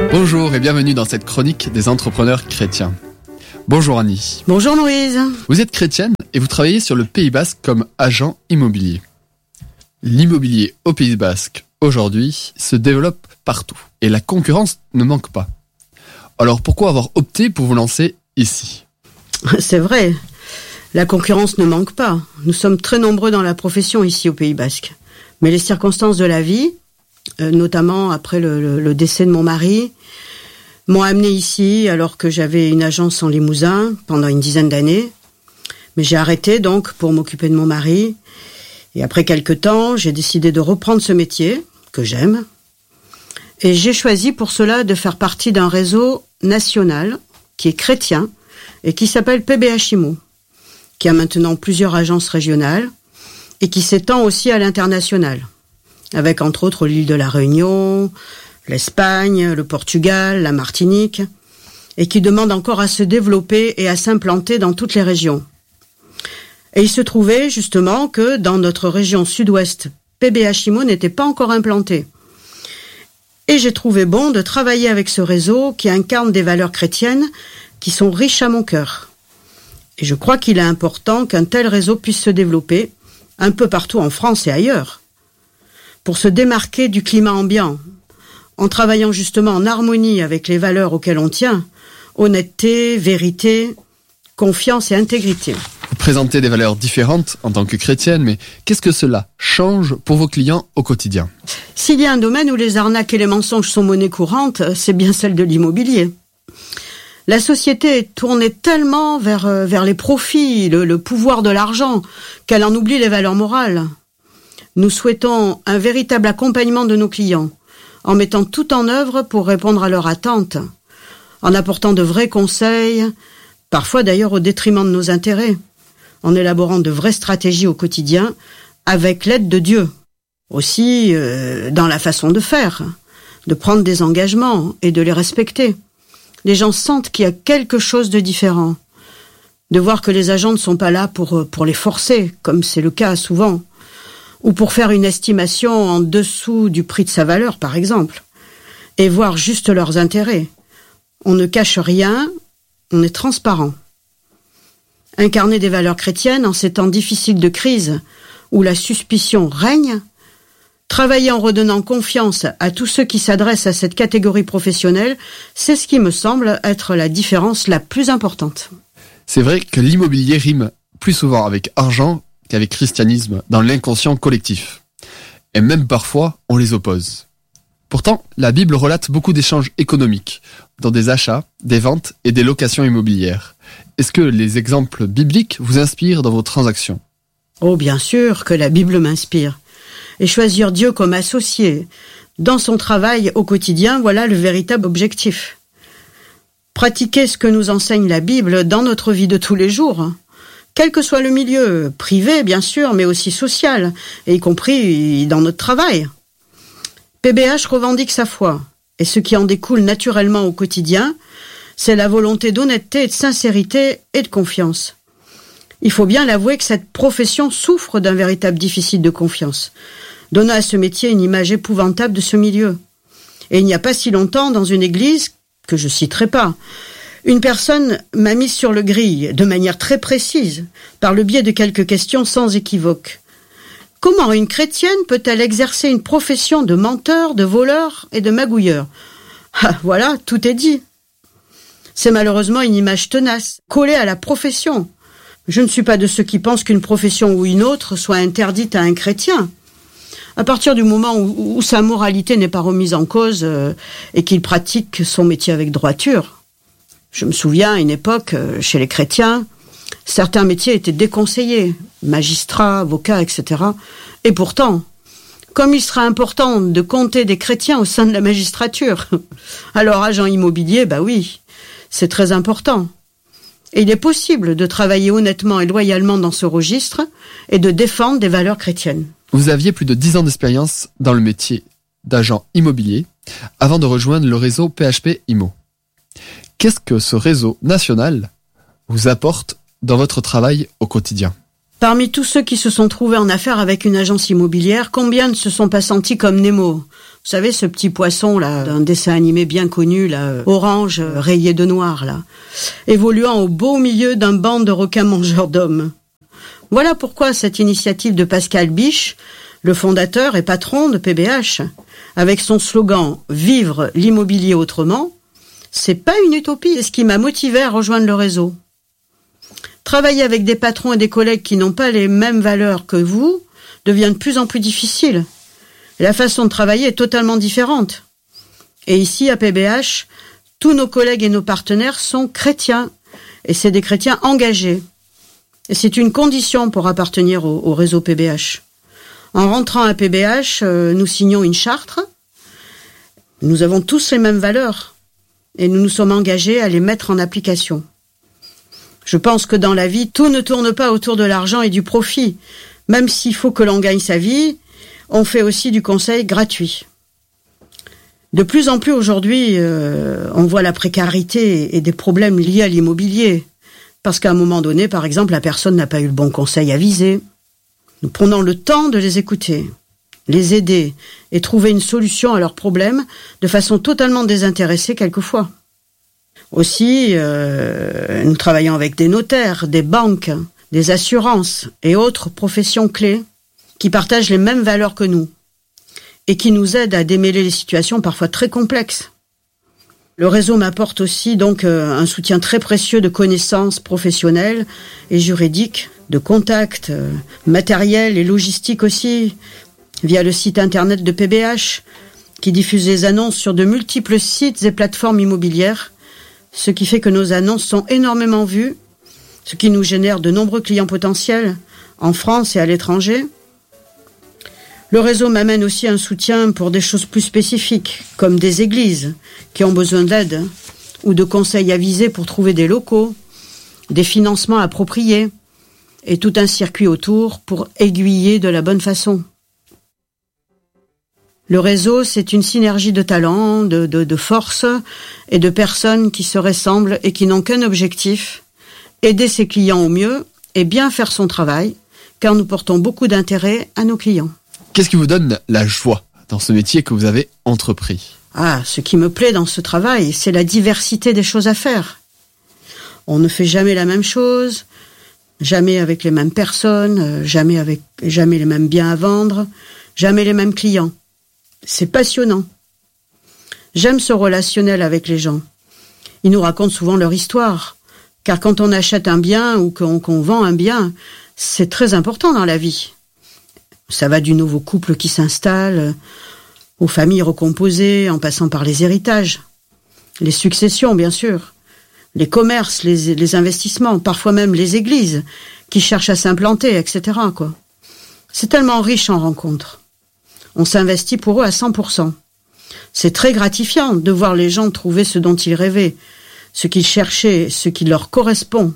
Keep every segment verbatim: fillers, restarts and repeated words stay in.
Bonjour et bienvenue dans cette chronique des entrepreneurs chrétiens. Bonjour Annie. Bonjour Louise. Vous êtes chrétienne et vous travaillez sur le Pays Basque comme agent immobilier. L'immobilier au Pays Basque, aujourd'hui, se développe partout et la concurrence ne manque pas. Alors pourquoi avoir opté pour vous lancer ici ? C'est vrai, la concurrence ne manque pas. Nous sommes très nombreux dans la profession ici au Pays Basque. Mais les circonstances de la vie, euh, notamment après le, le, le décès de mon mari, m'ont amené ici alors que j'avais une agence en Limousin pendant une dizaine d'années. Mais j'ai arrêté donc pour m'occuper de mon mari. Et après quelques temps, j'ai décidé de reprendre ce métier que j'aime. Et j'ai choisi pour cela de faire partie d'un réseau national qui est chrétien et qui s'appelle P B H I M O, qui a maintenant plusieurs agences régionales et qui s'étend aussi à l'international, avec entre autres l'île de la Réunion, l'Espagne, le Portugal, la Martinique, et qui demande encore à se développer et à s'implanter dans toutes les régions. Et il se trouvait justement que dans notre région sud-ouest, P B H I M O n'était pas encore implanté. Et j'ai trouvé bon de travailler avec ce réseau qui incarne des valeurs chrétiennes qui sont riches à mon cœur. Et je crois qu'il est important qu'un tel réseau puisse se développer un peu partout en France et ailleurs, pour se démarquer du climat ambiant, en travaillant justement en harmonie avec les valeurs auxquelles on tient, honnêteté, vérité, confiance et intégrité. Vous présentez des valeurs différentes en tant que chrétienne, mais qu'est-ce que cela change pour vos clients au quotidien ? S'il y a un domaine où les arnaques et les mensonges sont monnaie courante, c'est bien celle de l'immobilier. La société est tournée tellement vers, vers les profits, le, le pouvoir de l'argent, qu'elle en oublie les valeurs morales. Nous souhaitons un véritable accompagnement de nos clients, en mettant tout en œuvre pour répondre à leurs attentes, en apportant de vrais conseils, parfois d'ailleurs au détriment de nos intérêts, en élaborant de vraies stratégies au quotidien avec l'aide de Dieu. Aussi euh, dans la façon de faire, de prendre des engagements et de les respecter. Les gens sentent qu'il y a quelque chose de différent, de voir que les agents ne sont pas là pour, pour les forcer, comme c'est le cas souvent, ou pour faire une estimation en dessous du prix de sa valeur, par exemple, et voir juste leurs intérêts. On ne cache rien, on est transparent. Incarner des valeurs chrétiennes en ces temps difficiles de crise, où la suspicion règne, travailler en redonnant confiance à tous ceux qui s'adressent à cette catégorie professionnelle, c'est ce qui me semble être la différence la plus importante. C'est vrai que l'immobilier rime plus souvent avec argent qu'avec christianisme dans l'inconscient collectif. Et même parfois, on les oppose. Pourtant, la Bible relate beaucoup d'échanges économiques, dont des achats, des ventes et des locations immobilières. Est-ce que les exemples bibliques vous inspirent dans vos transactions ? Oh, bien sûr que la Bible m'inspire. Et choisir Dieu comme associé dans son travail au quotidien, voilà le véritable objectif. Pratiquer ce que nous enseigne la Bible dans notre vie de tous les jours, quel que soit le milieu, privé bien sûr, mais aussi social, et y compris dans notre travail. P B H revendique sa foi, et ce qui en découle naturellement au quotidien, c'est la volonté d'honnêteté, de sincérité et de confiance. Il faut bien l'avouer que cette profession souffre d'un véritable déficit de confiance, donnant à ce métier une image épouvantable de ce milieu. Et il n'y a pas si longtemps, dans une église, que je citerai pas, une personne m'a mise sur le grille, de manière très précise, par le biais de quelques questions sans équivoque. Comment une chrétienne peut-elle exercer une profession de menteur, de voleur et de magouilleur ? Ah, voilà, tout est dit. C'est malheureusement une image tenace, collée à la profession. Je ne suis pas de ceux qui pensent qu'une profession ou une autre soit interdite à un chrétien. À partir du moment où, où sa moralité n'est pas remise en cause euh, et qu'il pratique son métier avec droiture. Je me souviens, à une époque, euh, chez les chrétiens, certains métiers étaient déconseillés, magistrats, avocats, et cetera. Et pourtant, comme il sera important de compter des chrétiens au sein de la magistrature, alors agent immobilier, bah oui, c'est très important. Et il est possible de travailler honnêtement et loyalement dans ce registre et de défendre des valeurs chrétiennes. Vous aviez plus de dix ans d'expérience dans le métier d'agent immobilier avant de rejoindre le réseau P H P I M O. Qu'est-ce que ce réseau national vous apporte dans votre travail au quotidien ? Parmi tous ceux qui se sont trouvés en affaire avec une agence immobilière, combien ne se sont pas sentis comme Nemo, Vous savez, ce petit poisson là, d'un dessin animé bien connu, là, orange, rayé de noir, là, évoluant au beau milieu d'un bande de requins mangeurs d'hommes. Voilà pourquoi cette initiative de Pascal Biche, le fondateur et patron de P B H, avec son slogan « Vivre l'immobilier autrement », c'est pas une utopie, c'est ce qui m'a motivé à rejoindre le réseau. Travailler avec des patrons et des collègues qui n'ont pas les mêmes valeurs que vous devient de plus en plus difficile. La façon de travailler est totalement différente. Et ici, à P B H, tous nos collègues et nos partenaires sont chrétiens. Et c'est des chrétiens engagés. Et c'est une condition pour appartenir au, au réseau P B H. En rentrant à P B H, euh, nous signons une charte. Nous avons tous les mêmes valeurs. Et nous nous sommes engagés à les mettre en application. Je pense que dans la vie, tout ne tourne pas autour de l'argent et du profit. Même s'il faut que l'on gagne sa vie, on fait aussi du conseil gratuit. De plus en plus aujourd'hui, euh, on voit la précarité et des problèmes liés à l'immobilier. Parce qu'à un moment donné, par exemple, la personne n'a pas eu le bon conseil avisé. Nous prenons le temps de les écouter, les aider et trouver une solution à leurs problèmes de façon totalement désintéressée quelquefois. Aussi, euh, nous travaillons avec des notaires, des banques, des assurances et autres professions clés qui partagent les mêmes valeurs que nous et qui nous aident à démêler les situations parfois très complexes. Le réseau m'apporte aussi donc un soutien très précieux de connaissances professionnelles et juridiques, de contacts, matériels et logistiques aussi, via le site internet de P B H, qui diffuse les annonces sur de multiples sites et plateformes immobilières, ce qui fait que nos annonces sont énormément vues, ce qui nous génère de nombreux clients potentiels en France et à l'étranger. Le réseau m'amène aussi un soutien pour des choses plus spécifiques, comme des églises qui ont besoin d'aide, ou de conseils avisés pour trouver des locaux, des financements appropriés, et tout un circuit autour pour aiguiller de la bonne façon. Le réseau, c'est une synergie de talents, de, de, de forces et de personnes qui se ressemblent et qui n'ont qu'un objectif, aider ses clients au mieux et bien faire son travail, car nous portons beaucoup d'intérêt à nos clients. Qu'est-ce qui vous donne la joie dans ce métier que vous avez entrepris ? Ah, ce qui me plaît dans ce travail, c'est la diversité des choses à faire. On ne fait jamais la même chose, jamais avec les mêmes personnes, jamais avec, jamais les mêmes biens à vendre, jamais les mêmes clients. C'est passionnant. J'aime ce relationnel avec les gens. Ils nous racontent souvent leur histoire, car quand on achète un bien ou qu'on, qu'on vend un bien, c'est très important dans la vie. Ça va du nouveau couple qui s'installe, aux familles recomposées, en passant par les héritages, les successions, bien sûr, les commerces, les, les investissements, parfois même les églises qui cherchent à s'implanter, et cetera, quoi. C'est tellement riche en rencontres. On s'investit pour eux à cent pour cent. C'est très gratifiant de voir les gens trouver ce dont ils rêvaient, ce qu'ils cherchaient, ce qui leur correspond.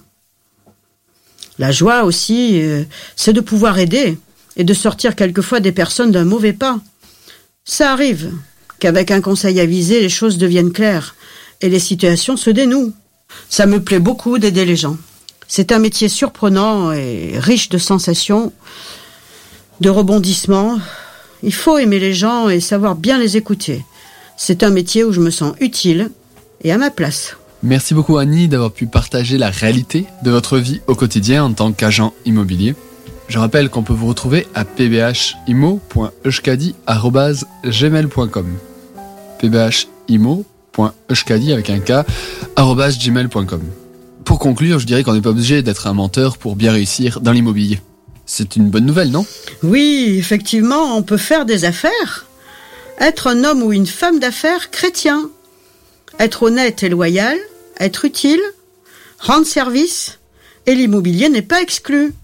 La joie aussi, euh, c'est de pouvoir aider et de sortir quelquefois des personnes d'un mauvais pas. Ça arrive qu'avec un conseil avisé, les choses deviennent claires et les situations se dénouent. Ça me plaît beaucoup d'aider les gens. C'est un métier surprenant et riche de sensations, de rebondissements. Il faut aimer les gens et savoir bien les écouter. C'est un métier où je me sens utile et à ma place. Merci beaucoup Annie d'avoir pu partager la réalité de votre vie au quotidien en tant qu'agent immobilier. Je rappelle qu'on peut vous retrouver à p b h imo point euskadi arobase gmail point com p b h imo point euskadi avec un K arobase gmail point com. Pour conclure, je dirais qu'on n'est pas obligé d'être un menteur pour bien réussir dans l'immobilier. C'est une bonne nouvelle, non ? Oui, effectivement, on peut faire des affaires. Être un homme ou une femme d'affaires chrétien. Être honnête et loyal, être utile, rendre service, et l'immobilier n'est pas exclu.